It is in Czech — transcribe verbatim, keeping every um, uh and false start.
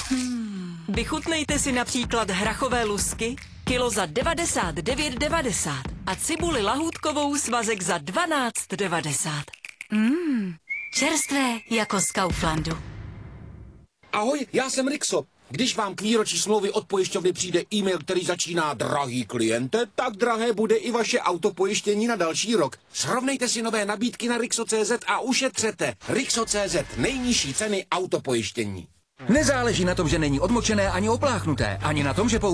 Hmm. Vychutnejte si například hrachové lusky, kilo za devadesát devět devadesát a cibuli lahůdkovou svazek za dvanáct devadesát. Mmm, čerstvé jako z Kauflandu. Ahoj, já jsem Rixo. Když vám k výročí smlouvy od pojišťovny přijde e-mail, který začíná drahý kliente, tak drahé bude i vaše autopojištění na další rok. Srovnejte si nové nabídky na Rixo tečka cé zet a ušetřete. Rixo tečka cé zet, nejnižší ceny autopojištění. Nezáleží na tom, že není odmočené ani opláchnuté, ani na tom, že